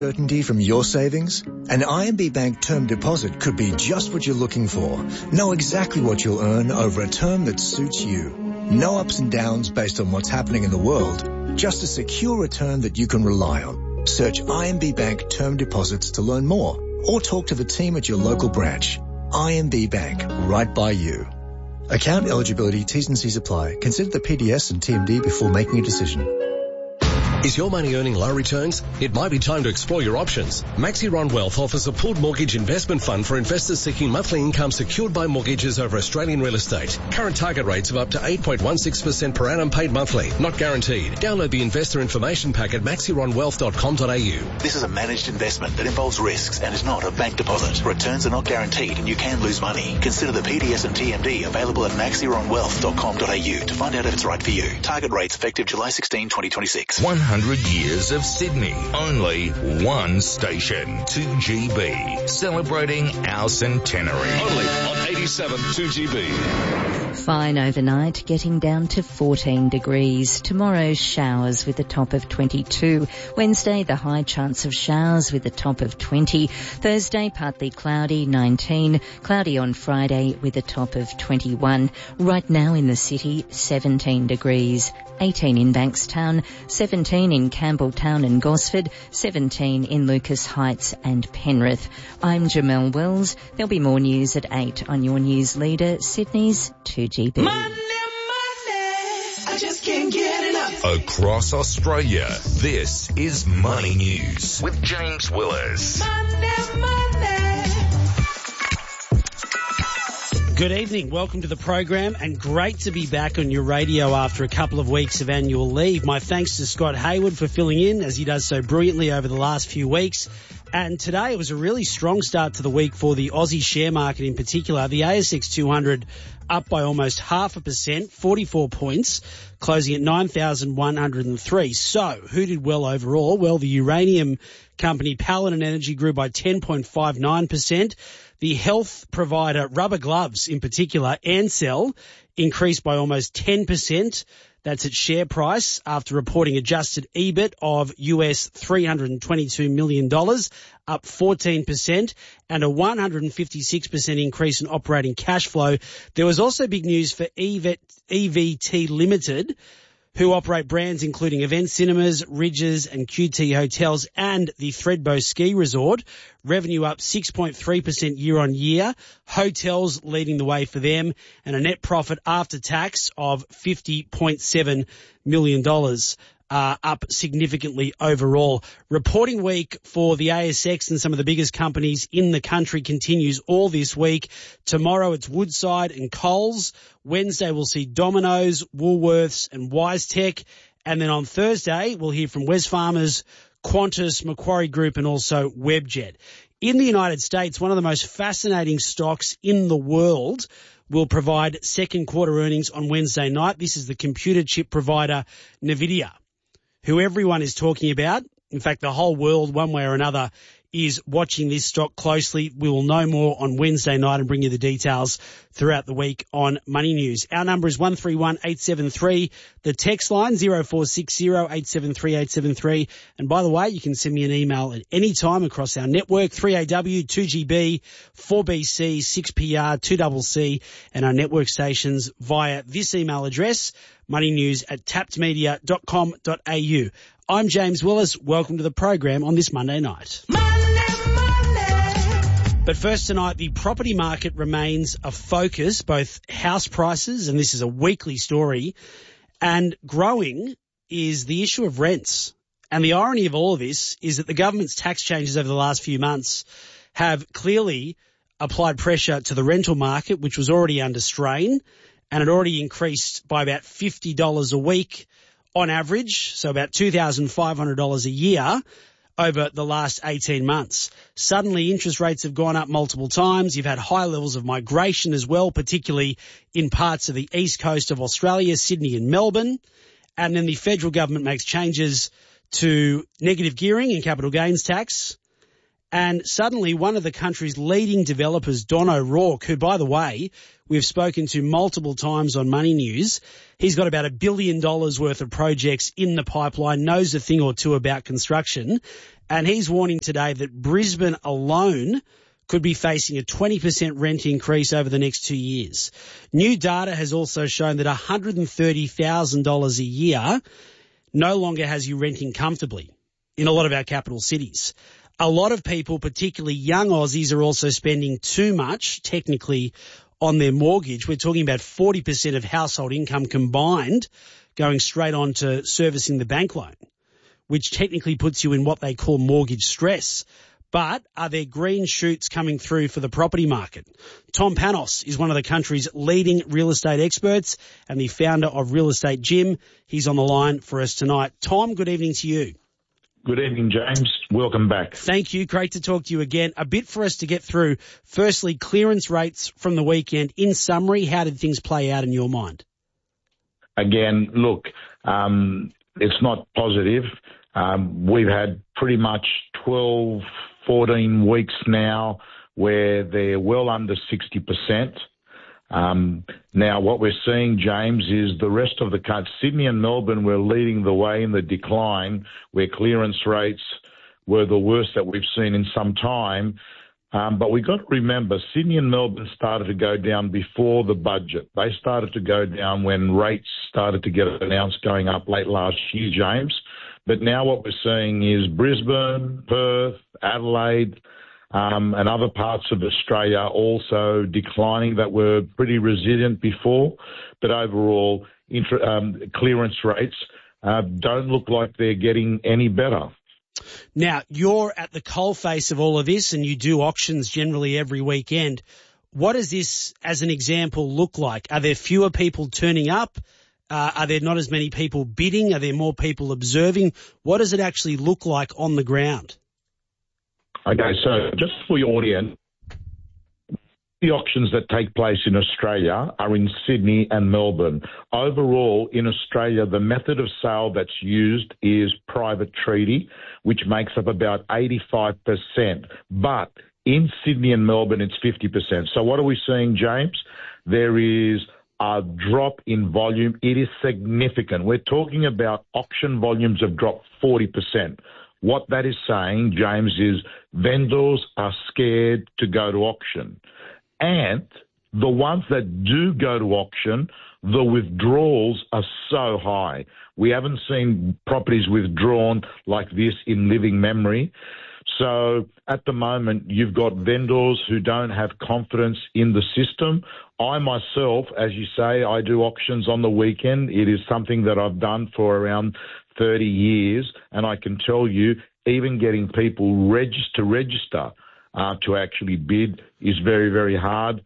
Certainty from your savings? An IMB Bank term deposit could be just what you're looking for. Know exactly what you'll earn over a term that suits you. No ups and downs based on what's happening in the world. Just a secure return that you can rely on. Search IMB Bank term deposits to learn more or talk to the team at your local branch. IMB Bank, right by you. Account eligibility, T's and C's apply. Consider the PDS and TMD before making a decision. Is your money earning low returns? It might be time to explore your options. Maxiron Wealth offers a pooled mortgage investment fund for investors seeking monthly income secured by mortgages over Australian real estate. Current target rates of up to 8.16% per annum paid monthly, not guaranteed. Download the investor information pack at maxironwealth.com.au. This is a managed investment that involves risks and is not a bank deposit. Returns are not guaranteed and you can lose money. Consider the PDS and TMD available at maxironwealth.com.au to find out if it's right for you. Target rates effective July 16, 2026. 100 years of Sydney. Only one station. 2GB. Celebrating our centenary. Only on 87 2GB. Fine overnight, getting down to 14 degrees. Tomorrow, showers with a top of 22. Wednesday, the high chance of showers with a top of 20. Thursday, partly cloudy, 19. Cloudy on Friday with a top of 21. Right now in the city, 17 degrees. 18 in Bankstown, 17 in Campbelltown and Gosford, 17 in Lucas Heights and Penrith. I'm Jamelle Wells. There'll be more news at 8 on your news leader, Sydney's 2GB. Money, I just can't get enough. Across Australia, this is Money News with James Willis. Money. Good evening. Welcome to the program and great to be back on your radio after a couple of weeks of annual leave. My thanks to Scott Hayward for filling in as he does so brilliantly over the last few weeks. And today it was a really strong start to the week for the Aussie share market in particular. The ASX 200 up by almost 0.5%, 44 points, closing at 9,103. So who did well overall? Well, the uranium company Paladin Energy grew by 10.59%. The health provider Rubber Gloves, in particular, Ansell, increased by almost 10%. That's its share price after reporting adjusted EBIT of US $322 million, up 14%, and a 156% increase in operating cash flow. There was also big news for EVT Limited, who operate brands including Event Cinemas, Ridges and QT Hotels and the Thredbo Ski Resort. Revenue up 6.3% year on year. Hotels leading the way for them and a net profit after tax of $50.7 million. Up significantly overall. Reporting week for the ASX and some of the biggest companies in the country continues all this week. Tomorrow it's Woodside and Coles. Wednesday we'll see Domino's, Woolworths and WiseTech. And then on Thursday we'll hear from Wesfarmers, Qantas, Macquarie Group and also Webjet. In the United States, one of the most fascinating stocks in the world will provide second quarter earnings on Wednesday night. This is the computer chip provider NVIDIA, who everyone is talking about. In fact, the whole world, one way or another, is watching this stock closely. We will know more on Wednesday night and bring you the details throughout the week on Money News. Our number is 131873. The text line 0460 873 873. And by the way, you can send me an email at any time across our network, 3AW, 2GB, 4BC, 6PR, 2CC, and our network stations via this email address, moneynews@tappedmedia.com.au. I'm James Willis. Welcome to the program on this Monday night. But first tonight, the property market remains a focus, both house prices, and this is a weekly story, and growing is the issue of rents. And the irony of all of this is that the government's tax changes over the last few months have clearly applied pressure to the rental market, which was already under strain, and it already increased by about $50 a week on average, so about $2,500 a year over the last 18 months. Suddenly, interest rates have gone up multiple times. You've had high levels of migration as well, particularly in parts of the east coast of Australia, Sydney and Melbourne. And then the federal government makes changes to negative gearing and capital gains tax. And suddenly one of the country's leading developers, Don O'Rourke, who, by the way, we've spoken to multiple times on Money News, he's got about $1 billion worth of projects in the pipeline, knows a thing or two about construction, and he's warning today that Brisbane alone could be facing a 20% rent increase over the next 2 years. New data has also shown that $130,000 a year no longer has you renting comfortably in a lot of our capital cities. A lot of people, particularly young Aussies, are also spending too much, technically, on their mortgage. We're talking about 40% of household income combined going straight on to servicing the bank loan, which technically puts you in what they call mortgage stress. But are there green shoots coming through for the property market? Tom Panos is one of the country's leading real estate experts and the founder of Real Estate Gym. He's on the line for us tonight. Tom, good evening to you. Good evening, James. Welcome back. Thank you. Great to talk to you again. A bit for us to get through. Firstly, clearance rates from the weekend. In summary, how did things play out in your mind? Again, look, it's not positive. We've had pretty much 12, 14 weeks now where they're well under 60%. Now, what we're seeing, James, is the rest of the country, Sydney and Melbourne, were leading the way in the decline, where clearance rates were the worst that we've seen in some time. But we've got to remember, Sydney and Melbourne started to go down before the budget. They started to go down when rates started to get announced going up late last year, James. But now what we're seeing is Brisbane, Perth, Adelaide, and other parts of Australia also declining that were pretty resilient before. But overall, clearance rates don't look like they're getting any better. Now, you're at the coalface of all of this and you do auctions generally every weekend. What does this, as an example, look like? Are there fewer people turning up? Are there not as many people bidding? Are there more people observing? What does it actually look like on the ground? Okay, so just for your audience, the auctions that take place in Australia are in Sydney and Melbourne. Overall, in Australia, the method of sale that's used is private treaty, which makes up about 85%. But in Sydney and Melbourne, it's 50%. So what are we seeing, James? There is a drop in volume. It is significant. We're talking about auction volumes have dropped 40%. What that is saying, James, is vendors are scared to go to auction. And the ones that do go to auction, the withdrawals are so high. We haven't seen properties withdrawn like this in living memory. So at the moment, you've got vendors who don't have confidence in the system. I myself, as you say, I do auctions on the weekend. It is something that I've done for around 30 years, and I can tell you, even getting people to register to actually bid is very, very hard.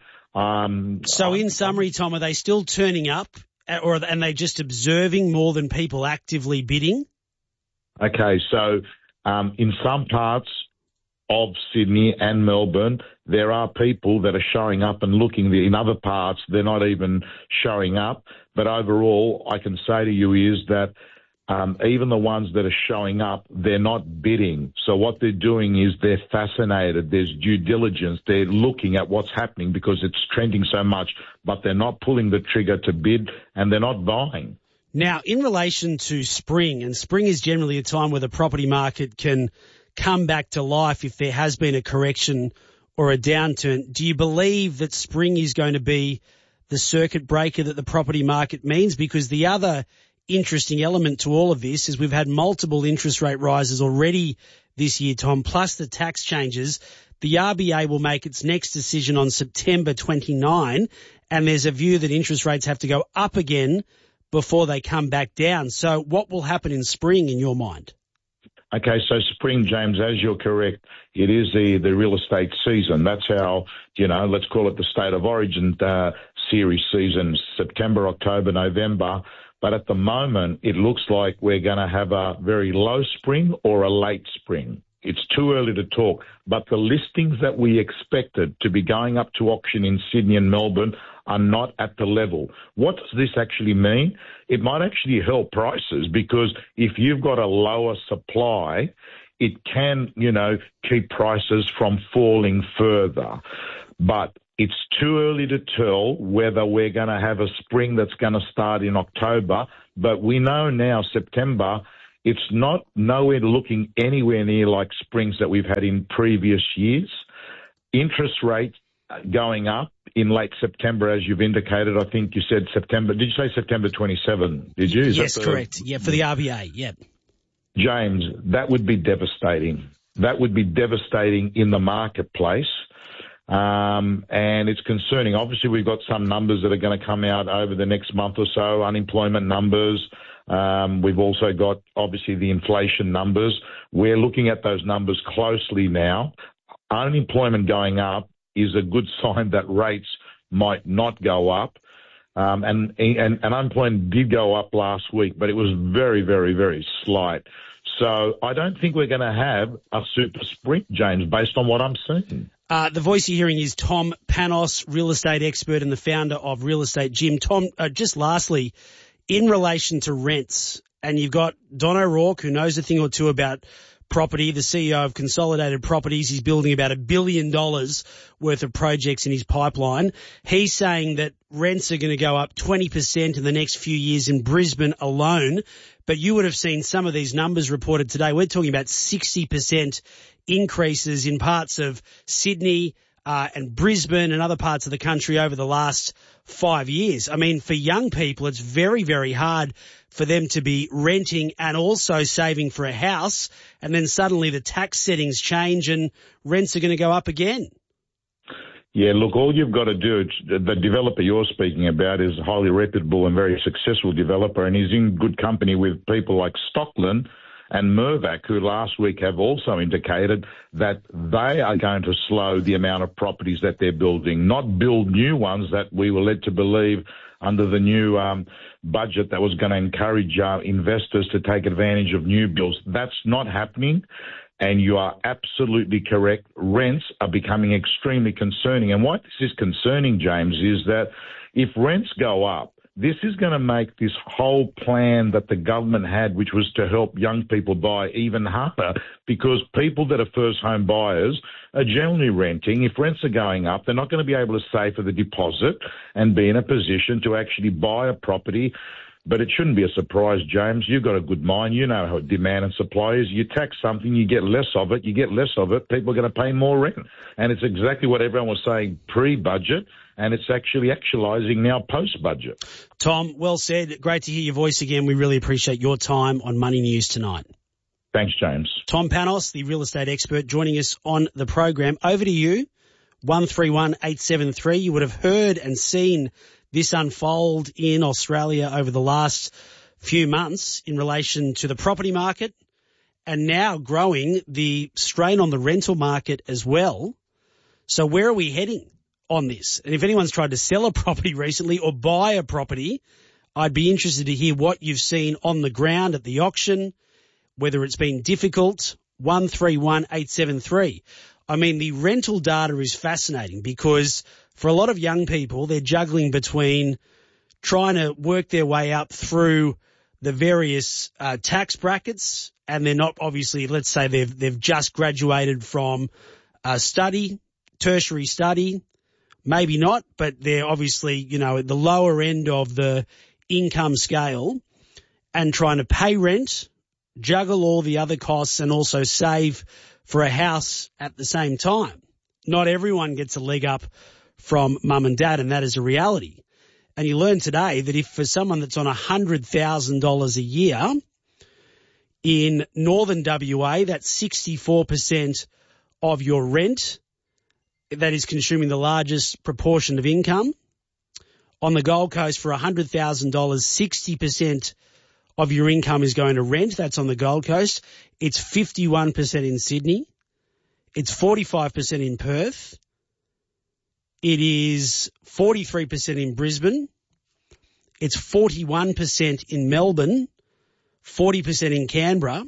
So in summary, Tom, are they still turning up, or are they just observing more than people actively bidding? Okay, so in some parts of Sydney and Melbourne, there are people that are showing up and looking. In other parts, they're not even showing up. But overall, I can say to you is that even the ones that are showing up, they're not bidding. So what they're doing is they're fascinated. There's due diligence. They're looking at what's happening because it's trending so much, but they're not pulling the trigger to bid and they're not buying. Now, in relation to spring, and spring is generally a time where the property market can come back to life if there has been a correction or a downturn. Do you believe that spring is going to be the circuit breaker that the property market means? Because the other interesting element to all of this is we've had multiple interest rate rises already this year, Tom, plus the tax changes. The RBA will make its next decision on September 29, and there's a view that interest rates have to go up again before they come back down. So what will happen in spring in your mind? Okay, so spring, James, as you're correct, it is the real estate season. That's how, let's call it the State of Origin series season, September, October, November. But at the moment, it looks like we're going to have a very low spring or a late spring. It's too early to talk. But the listings that we expected to be going up to auction in Sydney and Melbourne are not at the level. What does this actually mean? It might actually help prices because if you've got a lower supply, it can, keep prices from falling further. But it's too early to tell whether we're going to have a spring that's going to start in October. But we know now September, it's nowhere looking anywhere near like springs that we've had in previous years. Interest rates going up in late September, as you've indicated. I think you said September. Did you say September 27? Did you? Yes, correct. Yeah, for the RBA, yeah. James, that would be devastating. That would be devastating in the marketplace. And it's concerning. Obviously, we've got some numbers that are going to come out over the next month or so, unemployment numbers. We've also got, obviously, the inflation numbers. We're looking at those numbers closely now. Unemployment going up is a good sign that rates might not go up. And unemployment did go up last week, but it was very, very, very slight. So I don't think we're going to have a super sprint, James, based on what I'm seeing. The voice you're hearing is Tom Panos, real estate expert and the founder of Real Estate Gym. Tom, just lastly, in relation to rents, and you've got Don O'Rourke, who knows a thing or two about property, the CEO of Consolidated Properties. He's building about $1 billion worth of projects in his pipeline. He's saying that rents are going to go up 20% in the next few years in Brisbane alone. But you would have seen some of these numbers reported today. We're talking about 60% increases in parts of Sydney and Brisbane and other parts of the country over the last 5 years. I mean, for young people, it's very, very hard for them to be renting and also saving for a house, and then suddenly the tax settings change and rents are going to go up again. Yeah, look, all you've got to do, the developer you're speaking about is a highly reputable and very successful developer, and he's in good company with people like Stockland and Mirvac, who last week have also indicated that they are going to slow the amount of properties that they're building, not build new ones that we were led to believe under the new budget that was going to encourage investors to take advantage of new builds. That's not happening. And you are absolutely correct. Rents are becoming extremely concerning. And what this is concerning, James, is that if rents go up, this is going to make this whole plan that the government had, which was to help young people buy, even harder, because people that are first home buyers are generally renting. If rents are going up, they're not going to be able to save for the deposit and be in a position to actually buy a property. But it shouldn't be a surprise, James. You've got a good mind. You know how demand and supply is. You tax something, you get less of it. You get less of it, people are going to pay more rent. And it's exactly what everyone was saying pre-budget, and it's actually actualising now post-budget. Tom, well said. Great to hear your voice again. We really appreciate your time on Money News tonight. Thanks, James. Tom Panos, the real estate expert, joining us on the program. Over to you, 131873. You would have heard and seen this unfold in Australia over the last few months in relation to the property market and now growing the strain on the rental market as well. So where are we heading on this? And if anyone's tried to sell a property recently or buy a property, I'd be interested to hear what you've seen on the ground at the auction, whether it's been difficult. 131873. I mean, the rental data is fascinating because for a lot of young people, they're juggling between trying to work their way up through the various tax brackets, and they're not obviously, let's say they've just graduated from study, tertiary study, maybe not, but they're obviously, at the lower end of the income scale and trying to pay rent, juggle all the other costs and also save for a house at the same time. Not everyone gets a leg up from mum and dad, and that is a reality. And you learn today that if for someone that's on $100,000 a year in northern WA, that's 64% of your rent that is consuming the largest proportion of income. On the Gold Coast, for $100,000, 60% of your income is going to rent. That's on the Gold Coast. It's 51% in Sydney. It's 45% in Perth. It is 43% in Brisbane. It's 41% in Melbourne, 40% in Canberra.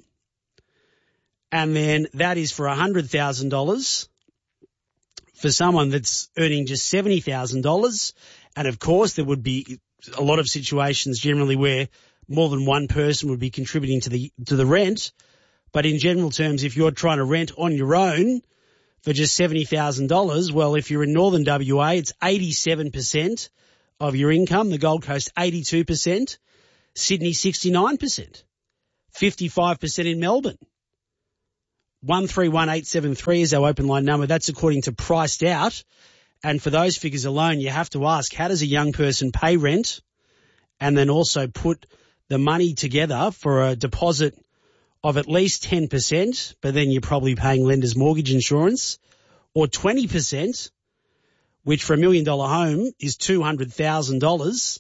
And then that is for $100,000 for someone that's earning just $70,000. And of course, there would be a lot of situations generally where more than one person would be contributing to the rent. But in general terms, if you're trying to rent on your own for just $70,000, well, if you're in northern WA, it's 87% of your income. The Gold Coast, 82%. Sydney, 69%. 55% in Melbourne. 131873 is our open line number. That's according to Priced Out. And for those figures alone, you have to ask, how does a young person pay rent and then also put the money together for a deposit of at least 10%, but then you're probably paying lender's mortgage insurance, or 20%, which for $1 million home is $200,000.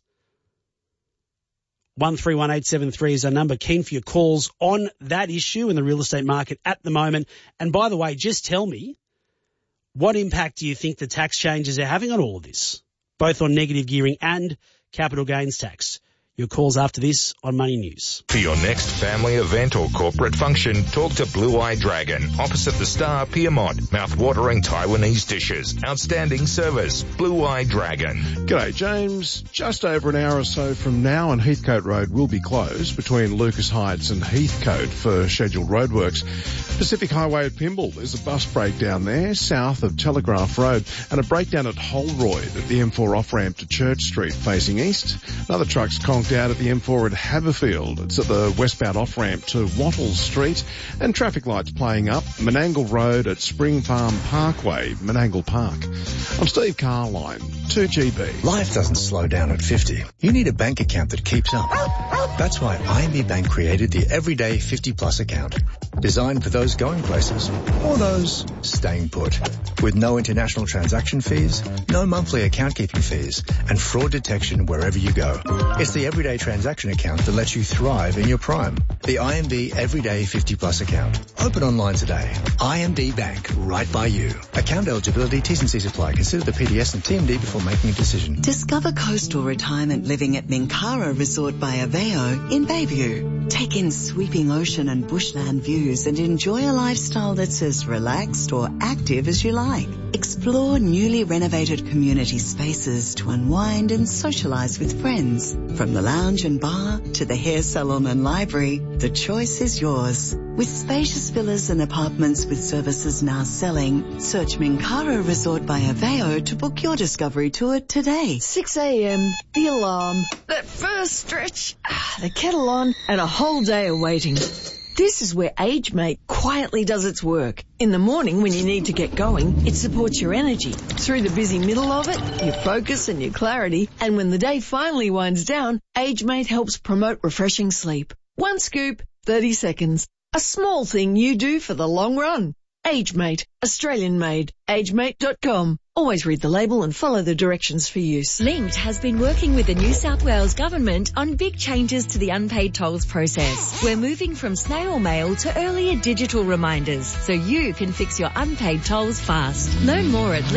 131873 is our number. Keen for your calls on that issue in the real estate market at the moment. And by the way, just tell me, what impact do you think the tax changes are having on all of this, both on negative gearing and capital gains tax? Your calls after this on Money News. For your next family event or corporate function, talk to Blue Eye Dragon, opposite the Star, Pyrmont. Mouth-watering Taiwanese dishes. Outstanding service. Blue Eye Dragon. G'day, James. Just over an hour or so from now, and Heathcote Road will be closed between Lucas Heights and Heathcote for scheduled roadworks. Pacific Highway at Pymble, there's a bus breakdown there, south of Telegraph Road, and a breakdown at Holroyd at the M4 off-ramp to Church Street facing east. Another truck's conked out at the M4 at Haverfield. It's at the westbound off-ramp to Wattle Street, and traffic lights playing up Menangle Road at Spring Farm Parkway, Menangle Park. I'm Steve Carline, 2GB. Life doesn't slow down at 50. You need a bank account that keeps up. That's why IMB Bank created the Everyday 50 Plus account, designed for those going places or those staying put. With no international transaction fees, no monthly account keeping fees, and fraud detection wherever you go. It's the everyday transaction account that lets you thrive in your prime. The IMB Everyday 50 Plus account. Open online today. IMB Bank, right by you. Account eligibility, T's and C's apply. Consider the PDS and TMD before making a decision. Discover coastal retirement living at Minkara Resort by Aveo in Bayview. Take in sweeping ocean and bushland views and enjoy a lifestyle that's as relaxed or active as you like. Explore newly renovated community spaces to unwind and socialise with friends. From the lounge and bar to the hair salon and library, the choice is yours. With spacious villas and apartments with services now selling, search Minkara Resort by Aveo to book your discovery tour today. 6 a.m, the alarm, that first stretch, the kettle on, and a whole day of waiting. This is where AgeMate quietly does its work. In the morning when you need to get going, it supports your energy. Through the busy middle of it, your focus and your clarity. And when the day finally winds down, AgeMate helps promote refreshing sleep. One scoop, 30 seconds. A small thing you do for the long run. AgeMate, Australian made. AgeMate.com. Always read the label and follow the directions for use. Linked has been working with the New South Wales Government on big changes to the unpaid tolls process. We're moving from snail mail to earlier digital reminders so you can fix your unpaid tolls fast. Learn more at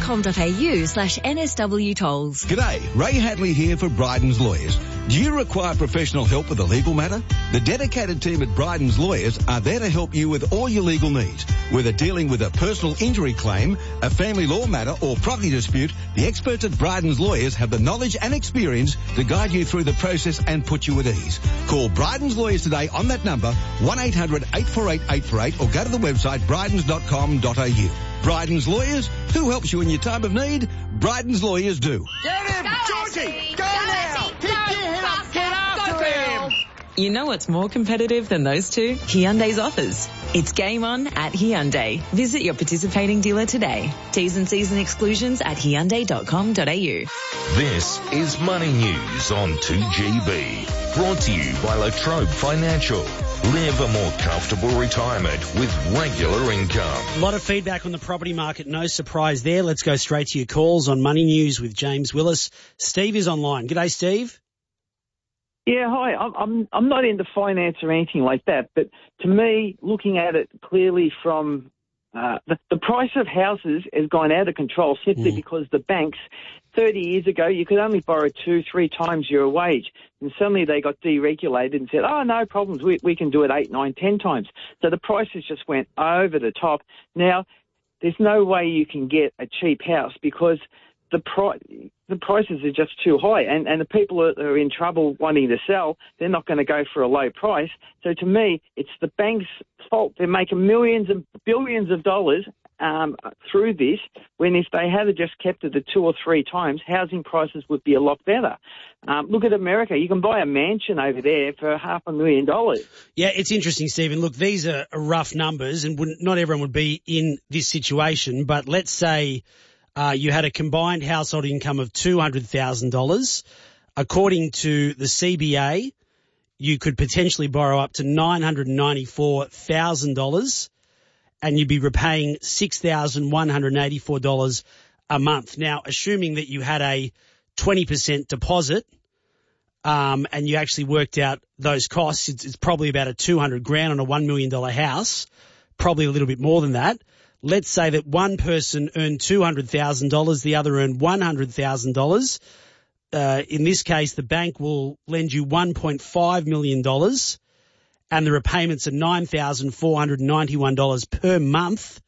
linked.com.au/NSW tolls. G'day, Ray Hadley here for Bryden's Lawyers. Do you require professional help with a legal matter? The dedicated team at Bryden's Lawyers are there to help you with all your legal needs. Whether dealing with a personal injury claim, a family law matter or property dispute, the experts at Bryden's Lawyers have the knowledge and experience to guide you through the process and put you at ease. Call Bryden's Lawyers today on that number, 1-800-848-848, or go to the website brydens.com.au. Bryden's Lawyers, who helps you in your time of need? Bryden's Lawyers do. Get him! Georgie! Go now! Pick your head up! Get after him! You know what's more competitive than those two? Hyundai's offers. It's game on at Hyundai. Visit your participating dealer today. T's and C's and exclusions at Hyundai.com.au. This is Money News on 2GB. Brought to you by Latrobe Financial. Live a more comfortable retirement with regular income. A lot of feedback on the property market. No surprise there. Let's go straight to your calls on Money News with James Willis. Steve is online. G'day, Steve. Yeah, hi. I'm not into finance or anything like that, but to me, looking at it clearly from the price of houses has gone out of control simply because the banks, 30 years ago, you could only borrow 2-3 times your wage, and suddenly they got deregulated and said, oh, no problems, we can do it 8, 9, 10 times. So the prices just went over the top. Now, there's no way you can get a cheap house because the prices are just too high, and the people that are in trouble wanting to sell, they're not going to go for a low price. So to me, it's the bank's fault. They're making millions and billions of dollars through this, when if they had just kept it at 2 or 3 times, housing prices would be a lot better. Look at America. You can buy a mansion over there for $500,000. Yeah, it's interesting, Stephen. Look, these are rough numbers, and not everyone would be in this situation, but let's say you had a combined household income of $200,000. According to the CBA, you could potentially borrow up to $994,000, and you'd be repaying $6,184 a month. Now, assuming that you had a 20% deposit, and you actually worked out those costs, it's probably about a $200,000 on a $1 million house, probably a little bit more than that. Let's say that one person earned $200,000, the other earned $100,000. In this case, the bank will lend you $1.5 million, and the repayments are $9,491 per month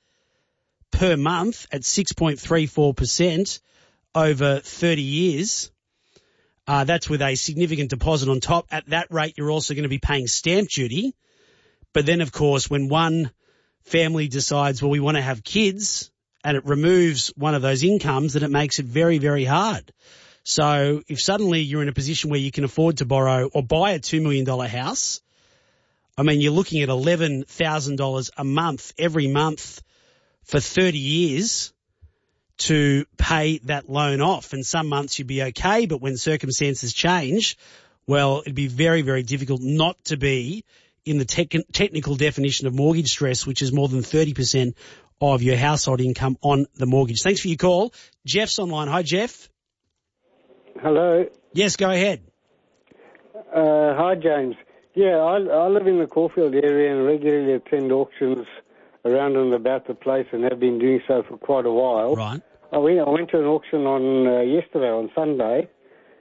at 6.34% over 30 years. That's with a significant deposit on top. At that rate, you're also going to be paying stamp duty. But then, of course, when one family decides, well, we want to have kids, and it removes one of those incomes, then it makes it very, very hard. So if suddenly you're in a position where you can afford to borrow or buy a $2 million house, I mean, you're looking at $11,000 a month every month for 30 years to pay that loan off. And some months you'd be okay, but when circumstances change, well, it'd be very, very difficult not to be in the technical definition of mortgage stress, which is more than 30% of your household income on the mortgage. Thanks for your call. Jeff's online. Hi, Jeff. Hello. Yes, go ahead. Hi, James. Yeah, I live in the Caulfield area and regularly attend auctions around and about the place, and have been doing so for quite a while. Right. I went to an auction on yesterday, on Sunday,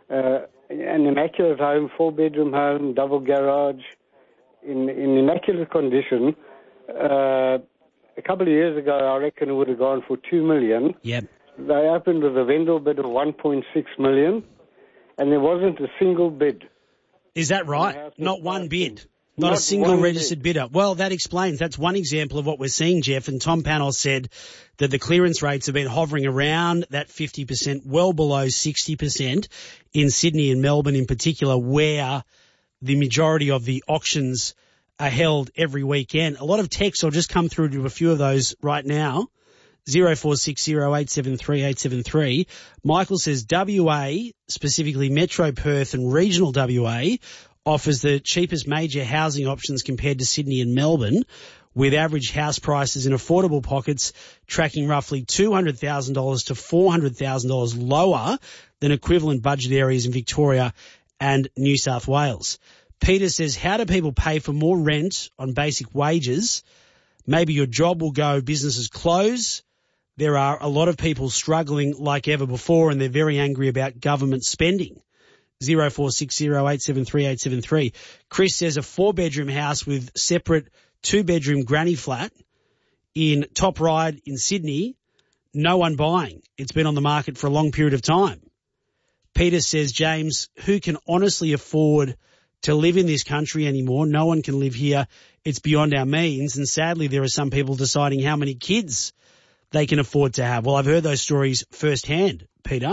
an immaculate home, 4-bedroom home, double garage, in immaculate condition. A couple of years ago, I reckon it would have gone for $2 million. Yep. They opened with a vendor bid of $1.6 million, and there wasn't a single bid. Is that right? Not one bid. Not a single registered bidder. Well, that explains. That's one example of what we're seeing, Jeff. And Tom Panel said that the clearance rates have been hovering around that 50%, well below 60% in Sydney and Melbourne in particular, where the majority of the auctions are held every weekend. A lot of texts will just come through to a few of those right now. 0460873873. Michael says WA, specifically Metro Perth and regional WA, offers the cheapest major housing options compared to Sydney and Melbourne, with average house prices in affordable pockets tracking roughly $200,000 to $400,000 lower than equivalent budget areas in Victoria and New South Wales. Peter says, how do people pay for more rent on basic wages? Maybe your job will go, businesses close. There are a lot of people struggling like ever before, and they're very angry about government spending. 0460873873. Chris says a 4-bedroom house with separate 2-bedroom granny flat in Top Ryde in Sydney, no one buying. It's been on the market for a long period of time. Peter says, James, who can honestly afford to live in this country anymore? No one can live here. It's beyond our means. And sadly, there are some people deciding how many kids they can afford to have. Well, I've heard those stories firsthand, Peter.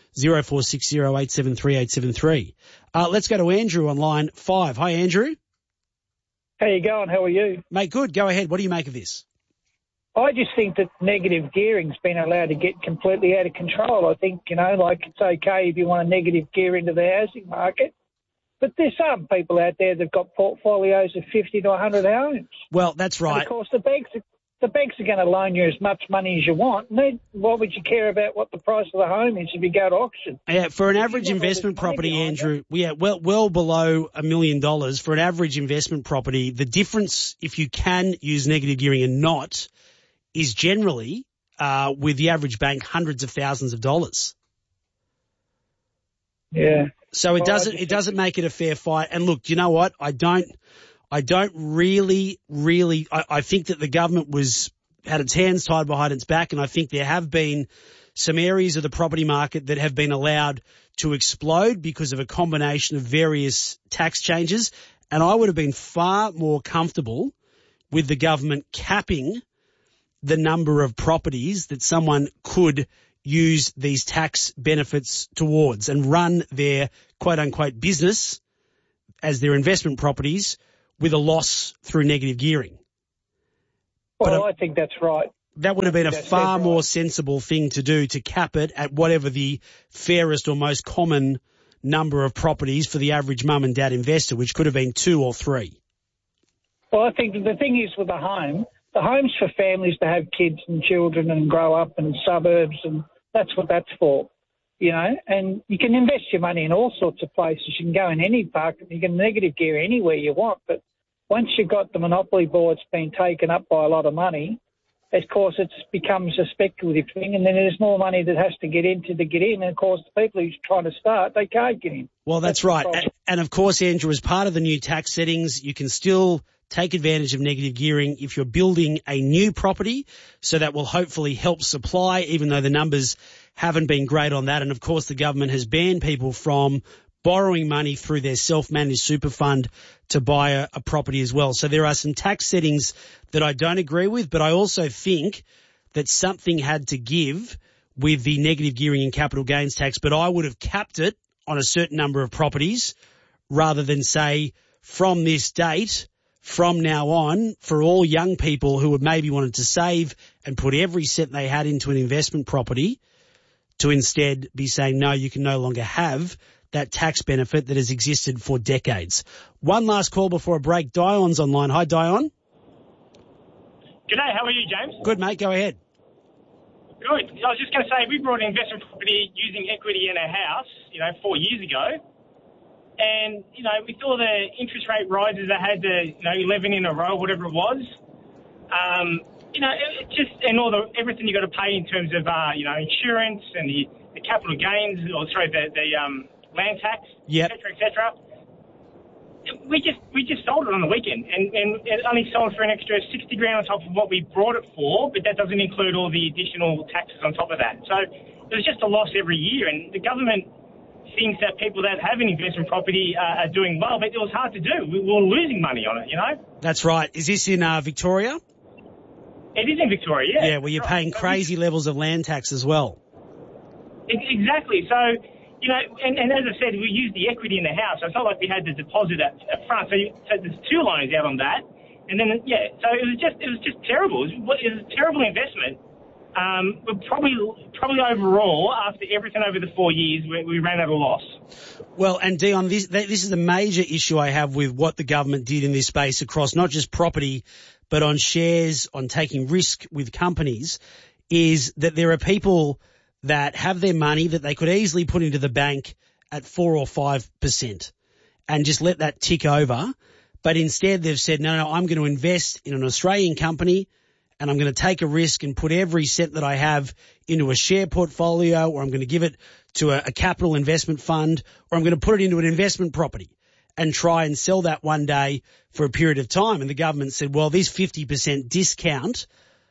0460873873. Let's go to Andrew on line 5. Hi, Andrew. How you going? How are you? Mate, good. Go ahead. What do you make of this? I just think that negative gearing's been allowed to get completely out of control. I think, like it's okay if you want a negative gear into the housing market, but there's some people out there that've got portfolios of 50 to 100 homes. Well, that's right. And of course, the banks are going to loan you as much money as you want. Why would you care about what the price of the home is if you go to auction? Yeah, for an average investment property, Andrew, well below $1 million. For an average investment property, the difference, if you can use negative gearing and not, is generally, with the average bank, hundreds of thousands of dollars. Yeah. So it doesn't make it a fair fight. And look, you know what? I don't really, I think that the government had its hands tied behind its back, and I think there have been some areas of the property market that have been allowed to explode because of a combination of various tax changes. And I would have been far more comfortable with the government capping the number of properties that someone could use these tax benefits towards and run their quote-unquote business as their investment properties with a loss through negative gearing. Well, I think that's right. That would have been a far more sensible thing to do, to cap it at whatever the fairest or most common number of properties for the average mum and dad investor, which could have been 2 or 3. Well, I think the thing is with the home's for families to have kids and children and grow up in suburbs, and that's what that's for, you know. And you can invest your money in all sorts of places. You can go in any park, you can negative gear anywhere you want, but once you've got the monopoly boards being taken up by a lot of money, of course it becomes a speculative thing, and then there's more money that has to get in, and of course the people who's trying to start, they can't get in. Well, that's right. And of course, Andrew, as part of the new tax settings, you can still take advantage of negative gearing if you're building a new property, so that will hopefully help supply, even though the numbers haven't been great on that. And of course, the government has banned people from borrowing money through their self-managed super fund to buy a property as well. So there are some tax settings that I don't agree with, but I also think that something had to give with the negative gearing and capital gains tax, but I would have capped it on a certain number of properties rather than say from this date, from now on, for all young people who had maybe wanted to save and put every cent they had into an investment property, to instead be saying, no, you can no longer have that tax benefit that has existed for decades. One last call before a break. Dion's online. Hi, Dion. G'day, how are you, James? Good, mate. Go ahead. Good. I was just going to say, we brought an investment property using equity in a house, 4 years ago. And, with all the interest rate rises that had 11 in a row, whatever it was, it just, and everything you got to pay in terms of, insurance and the capital gains, the land tax, yep, et cetera. We just sold it on the weekend and it only sold for an extra $60,000 on top of what we brought it for, but that doesn't include all the additional taxes on top of that. So there's just a loss every year, and the government thinks that people that have an investment property are doing well, but it was hard to do. We were losing money on it, That's right. Is this in Victoria? It is in Victoria, yeah. Yeah, where you're paying crazy levels of land tax as well. Exactly. So, and as I said, we used the equity in the house, so it's not like we had the deposit at front. So there's 2 loans out on that. And then, so it was just terrible. It was a terrible investment. But probably overall, after everything over the 4 years, we ran at a loss. Well, and Dion, this is a major issue I have with what the government did in this space across not just property, but on shares, on taking risk with companies, is that there are people that have their money that they could easily put into the bank at 4 or 5% and just let that tick over. But instead they've said, no, I'm going to invest in an Australian company and I'm going to take a risk and put every cent that I have into a share portfolio, or I'm going to give it to a capital investment fund, or I'm going to put it into an investment property and try and sell that one day for a period of time. And the government said, well, this 50% discount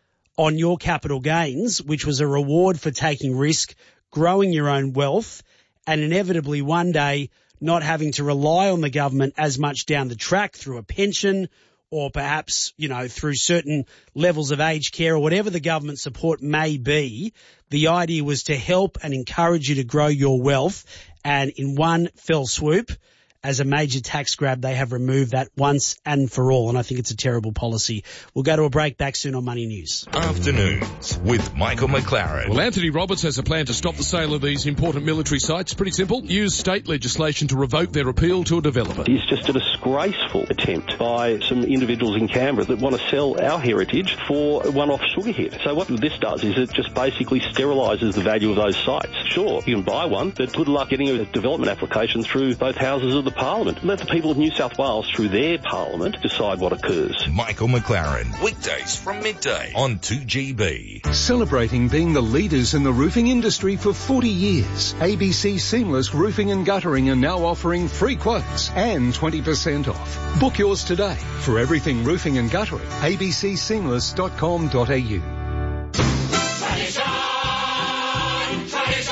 on your capital gains, which was a reward for taking risk, growing your own wealth, and inevitably one day not having to rely on the government as much down the track through a pension or perhaps, through certain levels of aged care or whatever the government support may be. The idea was to help and encourage you to grow your wealth. And in one fell swoop, as a major tax grab, they have removed that once and for all, and I think it's a terrible policy. We'll go to a break. Back soon on Money News. Afternoons with Michael McLaren. Well, Anthony Roberts has a plan to stop the sale of these important military sites. Pretty simple. Use state legislation to revoke their appeal to a developer. It's just a disgraceful attempt by some individuals in Canberra that want to sell our heritage for a one-off sugar hit. So what this does is it just basically sterilises the value of those sites. Sure, you can buy one, but good luck getting a development application through both houses of the Parliament. Let the people of New South Wales, through their Parliament, decide what occurs. Michael McLaren, weekdays from midday on 2GB. Celebrating being the leaders in the roofing industry for 40 years, ABC Seamless Roofing and Guttering are now offering free quotes and 20% off. Book yours today. For everything roofing and guttering, abcseamless.com.au.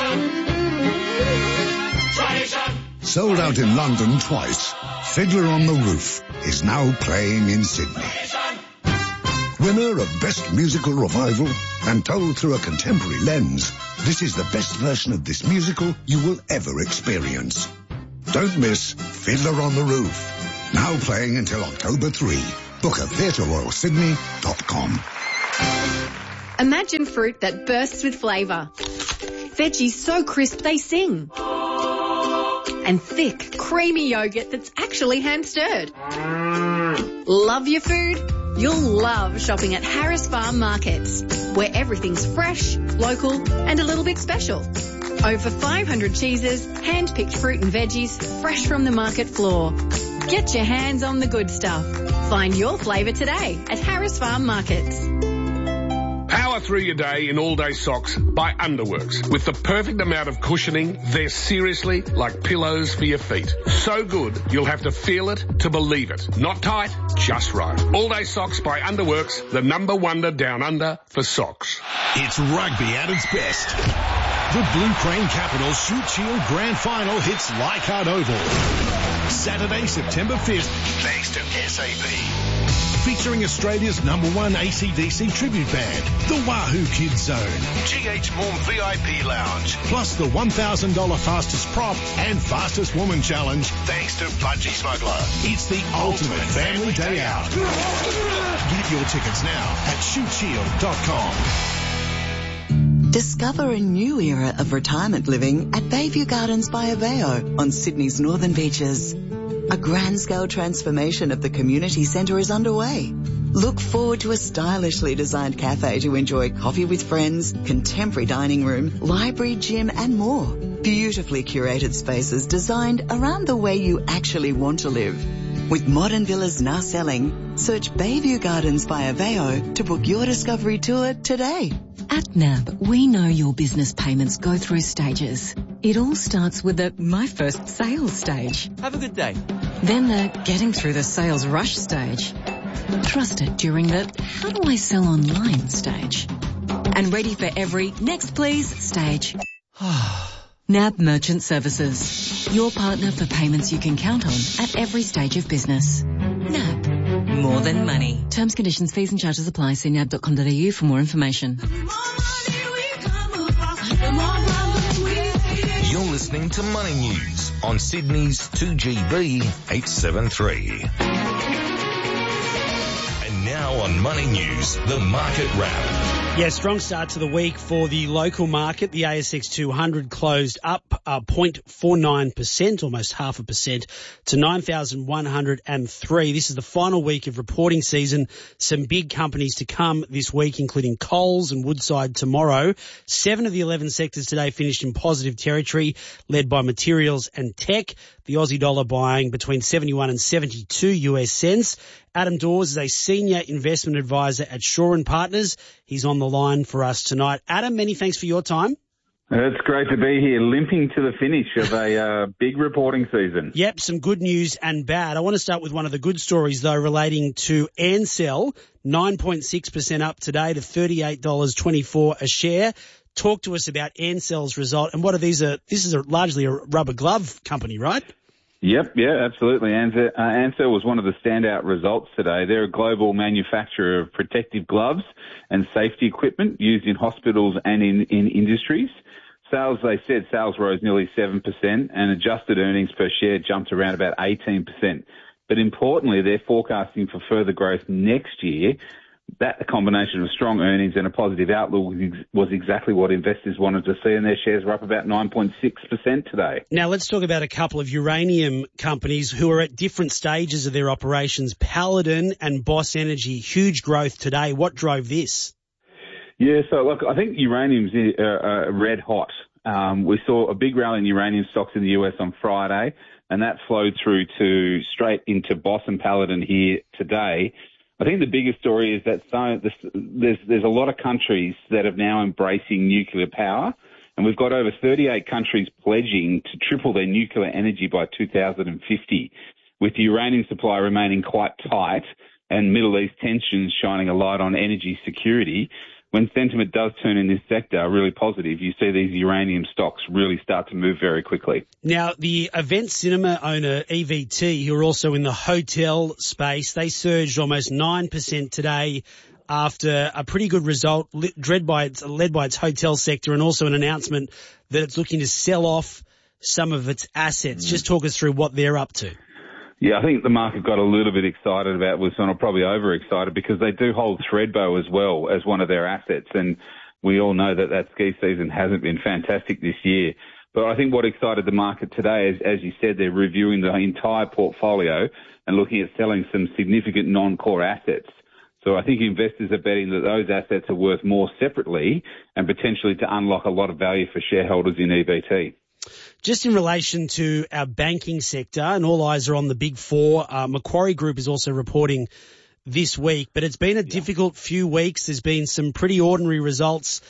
Sold out in London twice, Fiddler on the Roof is now playing in Sydney. Winner of Best Musical Revival and told through a contemporary lens, this is the best version of this musical you will ever experience. Don't miss Fiddler on the Roof. Now playing until October 3. Book at theatreroyalsydney.com. Imagine fruit that bursts with flavour. Veggies so crisp they sing. And thick, creamy yogurt that's actually hand-stirred. Love your food? You'll love shopping at Harris Farm Markets, where everything's fresh, local and a little bit special. Over 500 cheeses, hand-picked fruit and veggies, fresh from the market floor. Get your hands on the good stuff. Find your flavour today at Harris Farm Markets. Power through your day in all-day socks by Underworks. With the perfect amount of cushioning, they're seriously like pillows for your feet. So good, you'll have to feel it to believe it. Not tight, just right. All-day socks by Underworks, the number wonder down under for socks. It's rugby at its best. The Blue Crane Capitals Shoot Shield Grand Final hits Leichhardt Oval. Saturday, September 5th, thanks to SAP. Featuring Australia's #1 AC/DC tribute band, the Wahoo Kids Zone. GH Morm VIP Lounge. Plus the $1,000 fastest prop and fastest woman challenge, thanks to Budgie Smuggler. It's the ultimate family day out. Get your tickets now at shootshield.com. Discover a new era of retirement living at Bayview Gardens by Aveo on Sydney's northern beaches. A grand-scale transformation of the community centre is underway. Look forward to a stylishly designed cafe to enjoy coffee with friends, contemporary dining room, library, gym and more. Beautifully curated spaces designed around the way you actually want to live. With modern villas now selling, search Bayview Gardens by Aveo to book your discovery tour today. At NAB, we know your business payments go through stages. It all starts with the My First Sales stage. Have a good day. Then the Getting Through the Sales Rush stage. Trusted during the How do I sell online stage. And ready for every Next Please stage. NAB Merchant Services. Your partner for payments you can count on at every stage of business. NAB. More than money. Terms, conditions, fees and charges apply. See nab.com.au for more information. You're listening to Money News on Sydney's 2GB 873. And now on Money News, the market wrap. Yeah, strong start to the week for the local market. The ASX 200 closed up 0.49%, almost 0.5%, to 9,103. This is the final week of reporting season. Some big companies to come this week, including Coles and Woodside tomorrow. 7 of the 11 sectors today finished in positive territory, led by materials and tech. The Aussie dollar buying between 71 and 72 US cents. Adam Dawes is a senior investment advisor at Shaw and Partners. He's on the line for us tonight. Adam, many thanks for your time. It's great to be here, limping to the finish of a big reporting season. Yep, some good news and bad. I want to start with one of the good stories, though, relating to Ansell, 9.6% up today to $38.24 a share. Talk to us about Ansell's result and what are these? This is largely a rubber glove company, right? Yep, yeah, absolutely. Ansell was one of the standout results today. They're a global manufacturer of protective gloves and safety equipment used in hospitals and in industries. Sales rose nearly 7% and adjusted earnings per share jumped around about 18%. But importantly, they're forecasting for further growth next year. That combination of strong earnings and a positive outlook was exactly what investors wanted to see, and their shares were up about 9.6% today. Now, let's talk about a couple of uranium companies who are at different stages of their operations. Paladin and Boss Energy, huge growth today. What drove this? Yeah, so look, I think uranium's red hot. We saw a big rally in uranium stocks in the US on Friday, and that flowed through straight into Boss and Paladin here today. I think the biggest story is that there's a lot of countries that are now embracing nuclear power, and we've got over 38 countries pledging to triple their nuclear energy by 2050, with the uranium supply remaining quite tight and Middle East tensions shining a light on energy security. when sentiment does turn in this sector really positive, you see these uranium stocks really start to move very quickly. Now, the event cinema owner EVT, who are also in the hotel space, they surged almost 9% today after a pretty good result led by its hotel sector, and also an announcement that it's looking to sell off some of its assets. Just talk us through what they're up to. Yeah, I think the market got a little bit excited about Wilson, or probably overexcited, because they do hold Thredbo as well as one of their assets. And we all know that ski season hasn't been fantastic this year. But I think what excited the market today is, as you said, they're reviewing the entire portfolio and looking at selling some significant non-core assets. So I think investors are betting that those assets are worth more separately and potentially to unlock a lot of value for shareholders in EVT. Just in relation to our banking sector, and all eyes are on the big four, Macquarie Group is also reporting this week, but it's been a difficult few weeks. There's been some pretty ordinary results,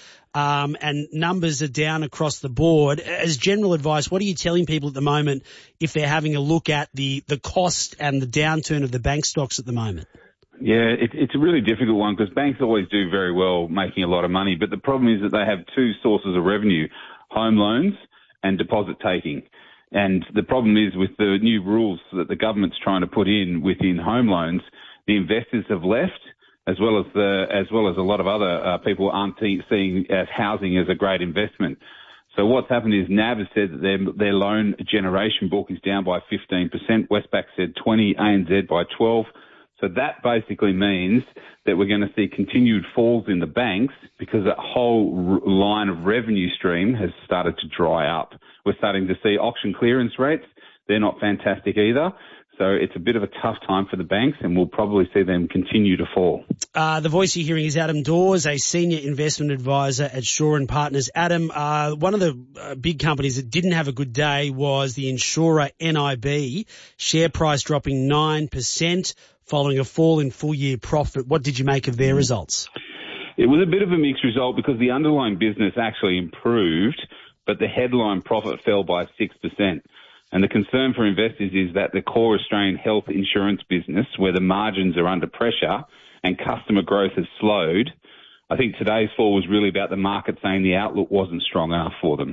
and numbers are down across the board. As general advice, what are you telling people at the moment if they're having a look at the cost and the downturn of the bank stocks at the moment? Yeah, it's a really difficult one because banks always do very well making a lot of money, but the problem is that they have two sources of revenue, home loans and deposit taking. And the problem is with the new rules that the government's trying to put in within home loans, the investors have left, as well as a lot of other people aren't seeing housing as a great investment. So what's happened is NAB has said that their loan generation book is down by 15%. Westpac said 20%, ANZ by 12%. So that basically means that we're going to see continued falls in the banks because that whole line of revenue stream has started to dry up. We're starting to see auction clearance rates. They're not fantastic either. So it's a bit of a tough time for the banks, and we'll probably see them continue to fall. The voice you're hearing is Adam Dawes, a senior investment advisor at Shaw and Partners. Adam, one of the big companies that didn't have a good day was the insurer NIB, share price dropping 9%. Following a fall in full-year profit. What did you make of their results? It was a bit of a mixed result because the underlying business actually improved, but the headline profit fell by 6%. And the concern for investors is that the core Australian health insurance business, where the margins are under pressure and customer growth has slowed, I think today's fall was really about the market saying the outlook wasn't strong enough for them.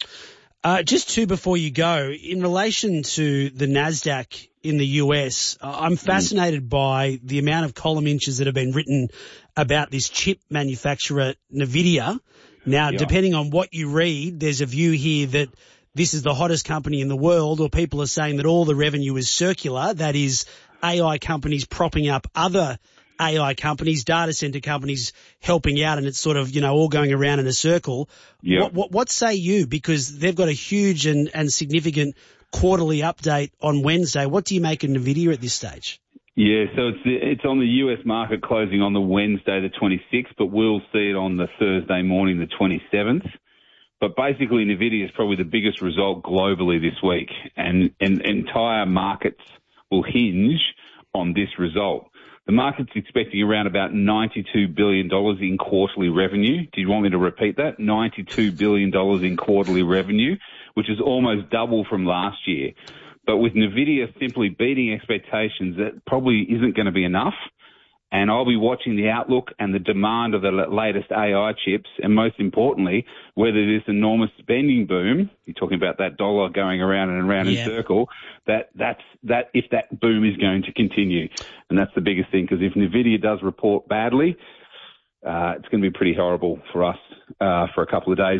Just two before you go, in relation to the NASDAQ in the US, I'm fascinated by the amount of column inches that have been written about this chip manufacturer, NVIDIA. Now, depending on what you read, there's a view here that this is the hottest company in the world, or people are saying that all the revenue is circular, that is AI companies propping up other AI companies, data center companies helping out, and it's sort of, all going around in a circle. Yeah. What say you? Because they've got a huge and significant quarterly update on Wednesday. What do you make of NVIDIA at this stage? Yeah, so it's on the US market closing on the Wednesday, the 26th, but we'll see it on the Thursday morning, the 27th. But basically, NVIDIA is probably the biggest result globally this week, and entire markets will hinge on this result. The market's expecting around about $92 billion in quarterly revenue. Do you want me to repeat that? $92 billion in quarterly revenue, which is almost double from last year. But with NVIDIA simply beating expectations, that probably isn't going to be enough. And I'll be watching the outlook and the demand of the latest AI chips, and most importantly, whether this enormous spending boom, you're talking about that dollar going around and around in circle, that if that boom is going to continue. And that's the biggest thing, because if NVIDIA does report badly, it's going to be pretty horrible for us for a couple of days.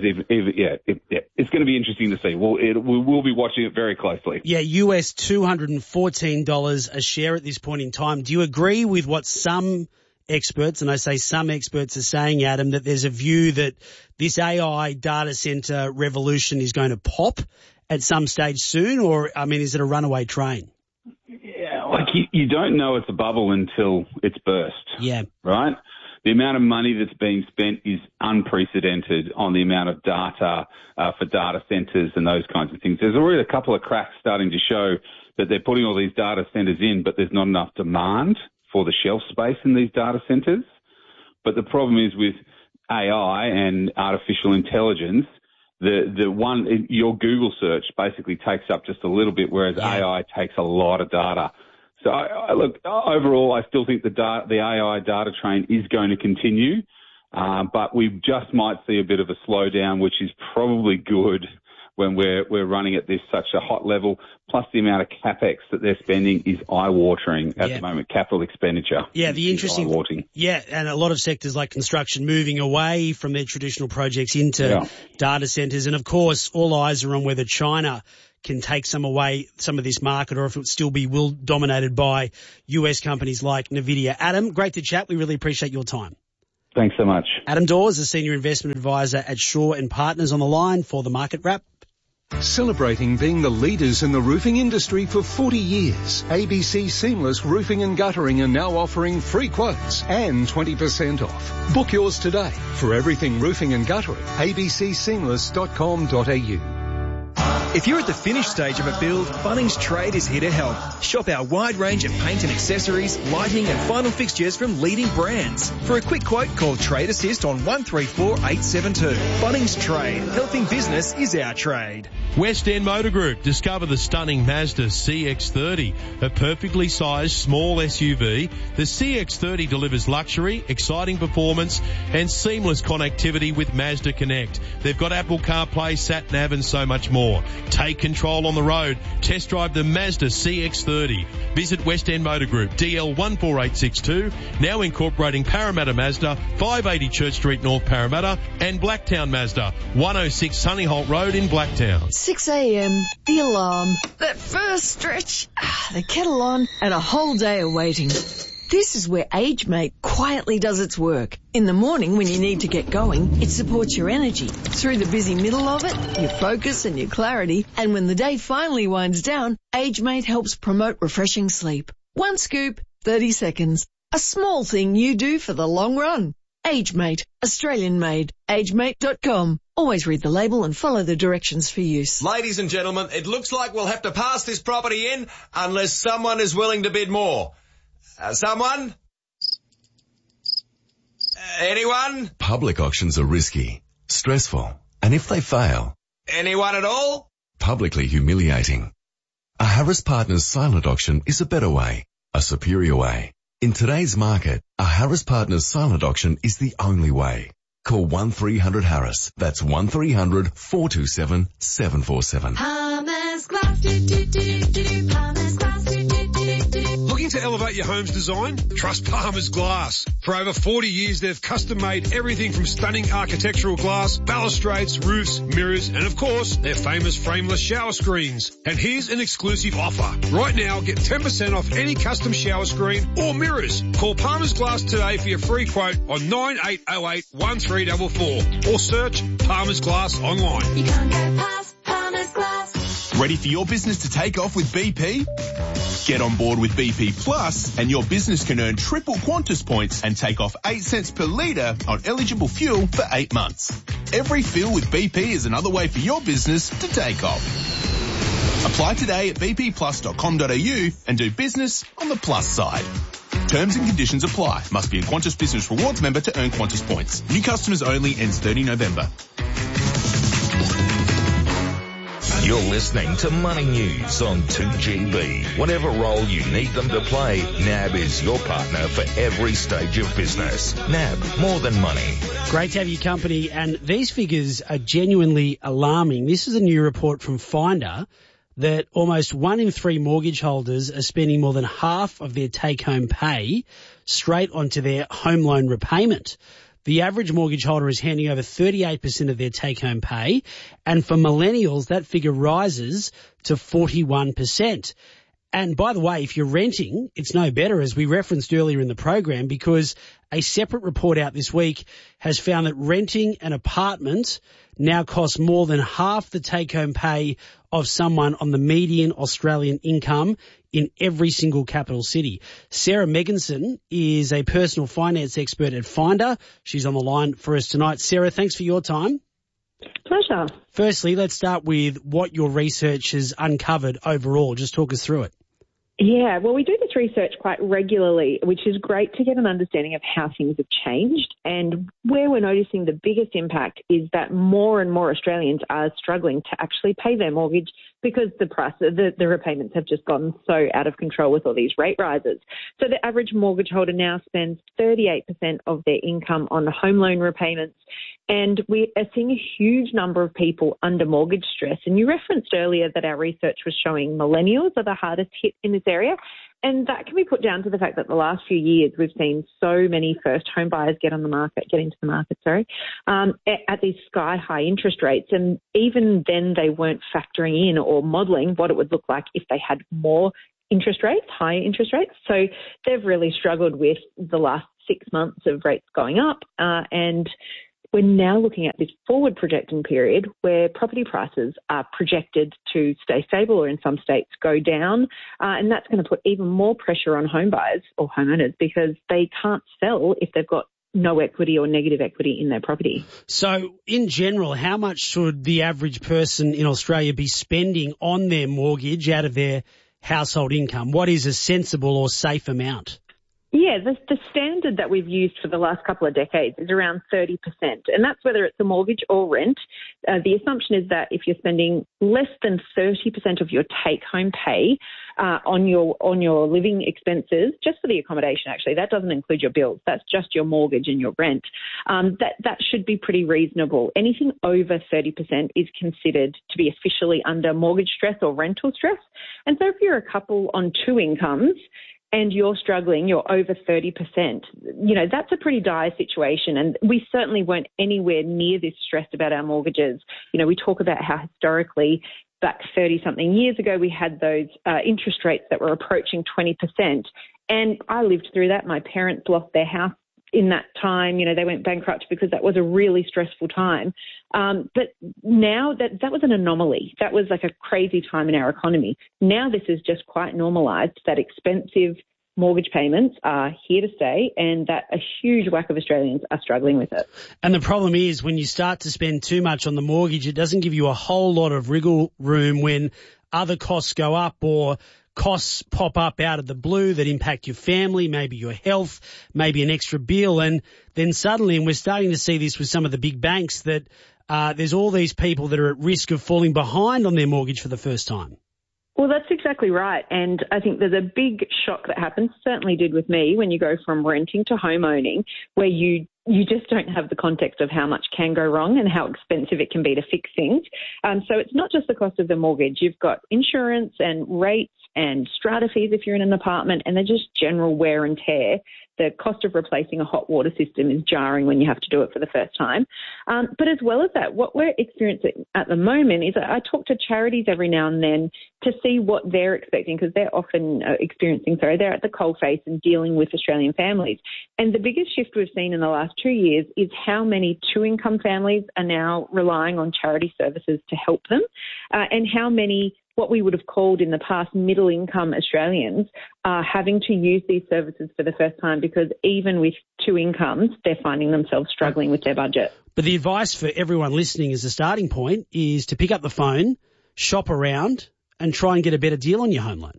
It's going to be interesting to see. We'll be watching it very closely. Yeah, US $214 a share at this point in time. Do you agree with what some experts, and I say some experts, are saying, Adam, that there's a view that this AI data center revolution is going to pop at some stage soon, or, is it a runaway train? Yeah, you don't know it's a bubble until it's burst. Yeah. Right? The amount of money that's being spent is unprecedented on the amount of data for data centers and those kinds of things. There's already a couple of cracks starting to show that they're putting all these data centers in, but there's not enough demand for the shelf space in these data centers. But the problem is with AI and artificial intelligence, your Google search basically takes up just a little bit, whereas AI takes a lot of data. So, look, overall, I still think the AI data train is going to continue. But we just might see a bit of a slowdown, which is probably good when we're running at such a hot level. Plus the amount of capex that they're spending is eye-watering at the moment, capital expenditure. Yeah, the interesting, and a lot of sectors like construction moving away from their traditional projects into data centres. And of course, all eyes are on whether China can take some of this market, or if it would still be dominated by US companies like NVIDIA. Adam, great to chat. We really appreciate your time. Thanks so much. Adam Dawes, a Senior Investment Advisor at Shaw and Partners, on the line for the Market Wrap. Celebrating being the leaders in the roofing industry for 40 years, ABC Seamless Roofing and Guttering are now offering free quotes and 20% off. Book yours today. For everything roofing and guttering, abcseamless.com.au. If you're at the finished stage of a build, Bunnings Trade is here to help. Shop our wide range of paint and accessories, lighting and final fixtures from leading brands. For a quick quote, call Trade Assist on 134 872. Bunnings Trade. Helping business is our trade. West End Motor Group. Discover the stunning Mazda CX-30, a perfectly sized small SUV. The CX-30 delivers luxury, exciting performance and seamless connectivity with Mazda Connect. They've got Apple CarPlay, SatNav and so much more. Take control on the road. Test drive the Mazda CX-30. Visit West End Motor Group, DL 14862, now incorporating Parramatta Mazda, 580 Church Street, North Parramatta, and Blacktown Mazda, 106 Sunnyholt Road in Blacktown. 6 a.m, the alarm, that first stretch, the kettle on, and a whole day of waiting. This is where AgeMate quietly does its work. In the morning when you need to get going, it supports your energy. Through the busy middle of it, your focus and your clarity. And when the day finally winds down, AgeMate helps promote refreshing sleep. One scoop, 30 seconds. A small thing you do for the long run. AgeMate, Australian made. AgeMate.com. Always read the label and follow the directions for use. Ladies and gentlemen, it looks like we'll have to pass this property in unless someone is willing to bid more. Someone? Anyone? Public auctions are risky, stressful, and if they fail... Anyone at all? Publicly humiliating. A Harris Partners silent auction is a better way, a superior way. In today's market, a Harris Partners silent auction is the only way. Call 1300-HARRIS. That's 1300-427-747. Palmer's Glass, Palmer's Glass, Looking to elevate your home's design? Trust Palmer's Glass. For over 40 years, they've custom-made everything from stunning architectural glass, balustrades, roofs, mirrors, and of course, their famous frameless shower screens. And here's an exclusive offer. Right now, get 10% off any custom shower screen or mirrors. Call Palmer's Glass today for your free quote on 9808 1344 or search Palmer's Glass online. You can't get past Palmer's Glass. Ready for your business to take off with BP? Get on board with BP Plus and your business can earn triple Qantas points and take off 8 cents per litre on eligible fuel for 8 months. Every fill with BP is another way for your business to take off. Apply today at bpplus.com.au and do business on the plus side. Terms and conditions apply. Must be a Qantas Business Rewards member to earn Qantas points. New customers only, ends 30 November. You're listening to Money News on 2GB. Whatever role you need them to play, NAB is your partner for every stage of business. NAB, more than money. Great to have your company, and these figures are genuinely alarming. This is a new report from Finder that almost 1 in 3 mortgage holders are spending more than half of their take-home pay straight onto their home loan repayment. The average mortgage holder is handing over 38% of their take-home pay, and for millennials, that figure rises to 41%. And by the way, if you're renting, it's no better, as we referenced earlier in the program, because a separate report out this week has found that renting an apartment now costs more than half the take-home pay of someone on the median Australian income in every single capital city. Sarah Megginson is a personal finance expert at Finder. She's on the line for us tonight. Sarah, thanks for your time. Pleasure. Firstly, let's start with what your research has uncovered overall. Just talk us through it. Yeah, well, we do this this research quite regularly, which is great to get an understanding of how things have changed. And where we're noticing the biggest impact is that more and more Australians are struggling to actually pay their mortgage because the repayments have just gone so out of control with all these rate rises. So the average mortgage holder now spends 38% of their income on home loan repayments. And we are seeing a huge number of people under mortgage stress. And you referenced earlier that our research was showing millennials are the hardest hit in this area. And that can be put down to the fact that the last few years we've seen so many first home buyers get into the market, at these sky high interest rates. And even then they weren't factoring in or modelling what it would look like if they had more interest rates, higher interest rates. So they've really struggled with the last 6 months of rates going up. And we're now looking at this forward projecting period where property prices are projected to stay stable or in some states go down. And that's going to put even more pressure on home buyers or homeowners because they can't sell if they've got no equity or negative equity in their property. So in general, how much should the average person in Australia be spending on their mortgage out of their household income? What is a sensible or safe amount? Yeah, the standard that we've used for the last couple of decades is around 30%, and that's whether it's a mortgage or rent. The assumption is that if you're spending less than 30% of your take-home pay on your living expenses, just for the accommodation, actually, that doesn't include your bills. That's just your mortgage and your rent. That should be pretty reasonable. Anything over 30% is considered to be officially under mortgage stress or rental stress. And so if you're a couple on two incomes, and you're struggling, you're over 30%, that's a pretty dire situation. And we certainly weren't anywhere near this stressed about our mortgages. We talk about how historically back 30-something years ago, we had those interest rates that were approaching 20%. And I lived through that. My parents lost their house in that time. They went bankrupt because that was a really stressful time. But now that was an anomaly. That was like a crazy time in our economy. Now this is just quite normalised, that expensive mortgage payments are here to stay and that a huge whack of Australians are struggling with it. And the problem is when you start to spend too much on the mortgage, it doesn't give you a whole lot of wriggle room when other costs go up or costs pop up out of the blue that impact your family, maybe your health, maybe an extra bill. And then suddenly, and we're starting to see this with some of the big banks, that there's all these people that are at risk of falling behind on their mortgage for the first time. Well, that's exactly right. And I think there's a big shock that happens, certainly did with me, when you go from renting to home owning, where you just don't have the context of how much can go wrong and how expensive it can be to fix things. So it's not just the cost of the mortgage. You've got insurance and rates and strata fees if you're in an apartment, and they're just general wear and tear. The cost of replacing a hot water system is jarring when you have to do it for the first time. But as well as that, what we're experiencing at the moment is I talk to charities every now and then to see what they're expecting, because they're often they're at the coalface and dealing with Australian families. And the biggest shift we've seen in the last 2 years is how many two-income families are now relying on charity services to help them, and how many what we would have called in the past middle-income Australians are having to use these services for the first time, because even with two incomes, they're finding themselves struggling with their budget. But the advice for everyone listening as a starting point is to pick up the phone, shop around, and try and get a better deal on your home loan.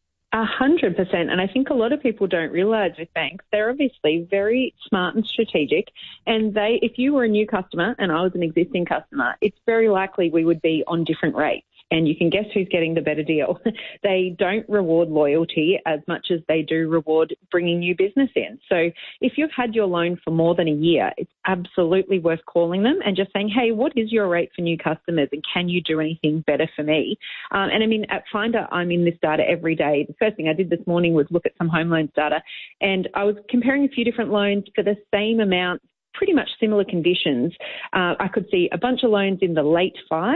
100%. And I think a lot of people don't realise with banks, they're obviously very smart and strategic. And if you were a new customer and I was an existing customer, it's very likely we would be on different rates. And you can guess who's getting the better deal. They don't reward loyalty as much as they do reward bringing new business in. So if you've had your loan for more than a year, it's absolutely worth calling them and just saying, hey, what is your rate for new customers and can you do anything better for me? And I mean, at Finder, I'm in this data every day. The first thing I did this morning was look at some home loans data, and I was comparing a few different loans for the same amount, pretty much similar conditions. I could see a bunch of loans in the late 5s,